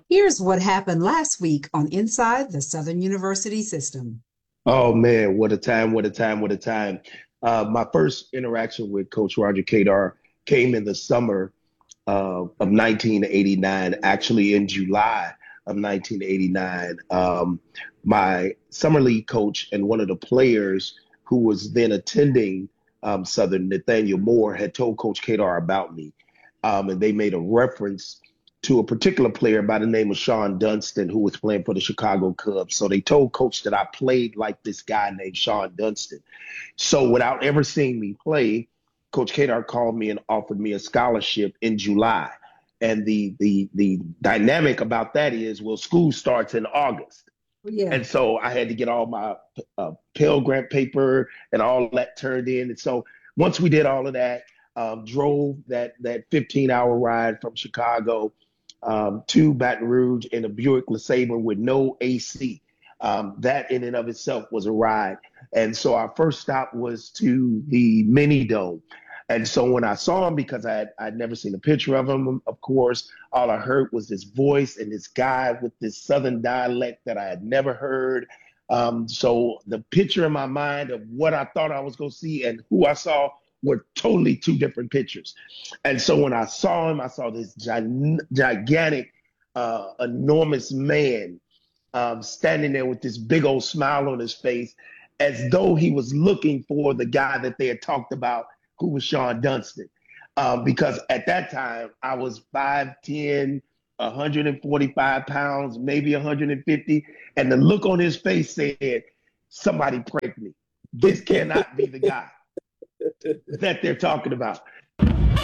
Here's what happened last week on Inside the Southern University System. Oh man, what a time, what a time, what a time. My first interaction with Coach Roger Kadar came in the summer of 1989, actually in July of 1989. My summer league coach and one of the players who was then attending Southern, Nathaniel Moore, had told Coach Kadar about me. And they made a reference to a particular player by the name of Sean Dunston, who was playing for the Chicago Cubs. So they told Coach that I played like this guy named Sean Dunston. So without ever seeing me play, Coach Kadar called me and offered me a scholarship in July. And the dynamic about that is, well, school starts in August. Yeah. And so I had to get all my Pell Grant paper and all that turned in. And so once we did all of that, drove that 15-hour ride from Chicago to Baton Rouge in a Buick LeSabre with no AC. That in and of itself was a ride. And so our first stop was to the Mini Dome. And so when I saw him, because I'd never seen a picture of him, of course, all I heard was this voice and this guy with this Southern dialect that I had never heard. So the picture in my mind of what I thought I was going to see and who I saw were totally two different pictures. And so when I saw him, I saw this gigantic, enormous man standing there with this big old smile on his face, as though he was looking for the guy that they had talked about, who was Sean Dunston. Because at that time, I was 5'10", 145 pounds, maybe 150. And the look on his face said, somebody pray for me. This cannot be the guy that they're talking about.